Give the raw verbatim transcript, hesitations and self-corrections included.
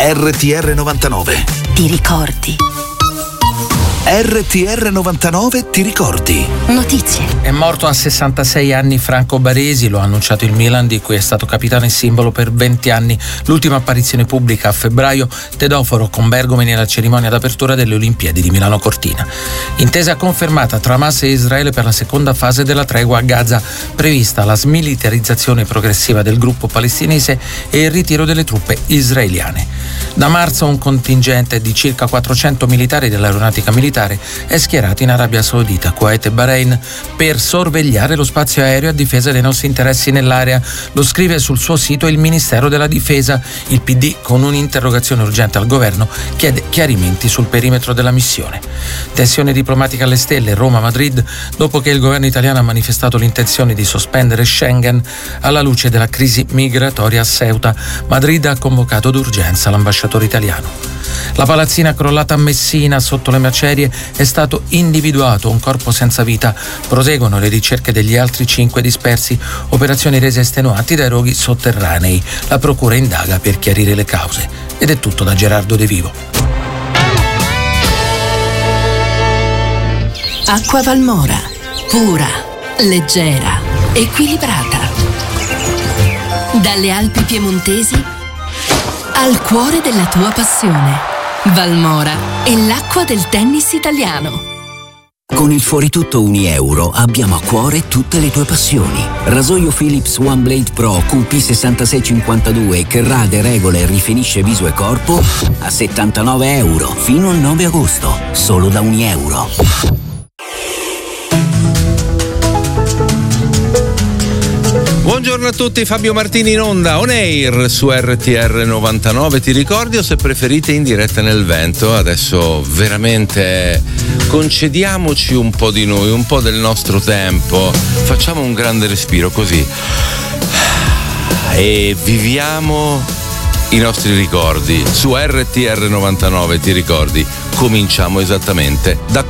R T R novantanove. Ti ricordi? R T R novantanove ti ricordi? Notizie. È morto a sessantasei anni Franco Baresi, lo ha annunciato il Milan, di cui è stato capitano e simbolo per venti anni. L'ultima apparizione pubblica a febbraio, Tedoforo con Bergomi nella cerimonia d'apertura delle Olimpiadi di Milano Cortina. Intesa confermata tra Hamas e Israele per la seconda fase della tregua a Gaza, prevista la smilitarizzazione progressiva del gruppo palestinese e il ritiro delle truppe israeliane. Da marzo un contingente di circa quattrocento militari dell'aeronautica militare è schierato in Arabia Saudita, Kuwait e Bahrain per sorvegliare lo spazio aereo a difesa dei nostri interessi nell'area. Lo scrive sul suo sito il Ministero della Difesa. Il P D, con un'interrogazione urgente al governo, chiede chiarimenti sul perimetro della missione. Tensione diplomatica alle stelle, Roma-Madrid, dopo che il governo italiano ha manifestato l'intenzione di sospendere Schengen alla luce della crisi migratoria a Ceuta. Madrid ha convocato d'urgenza l'ambasciatore italiano. La palazzina crollata a Messina sotto le macerie è stato individuato un corpo senza vita. Proseguono le ricerche degli altri cinque dispersi, operazioni rese estenuanti dai roghi sotterranei. La procura indaga per chiarire le cause. Ed è tutto da Gerardo De Vivo. Acqua Valmora, pura, leggera, equilibrata. Dalle Alpi piemontesi al cuore della tua passione. Valmora è l'acqua del tennis italiano. Con il Fuoritutto Unieuro abbiamo a cuore tutte le tue passioni. Rasoio Philips One Blade Pro Q P sessantasei cinquantadue che rade, regola e rifinisce viso e corpo a settantanove euro fino al nove agosto, solo da Unieuro. Buongiorno a tutti, Fabio Martini in onda, on air su R T R novantanove, ti ricordi, o se preferite in diretta nel vento. Adesso veramente concediamoci un po' di noi, un po' del nostro tempo, facciamo un grande respiro così e viviamo i nostri ricordi. Su R T R novantanove, ti ricordi, cominciamo esattamente da qui.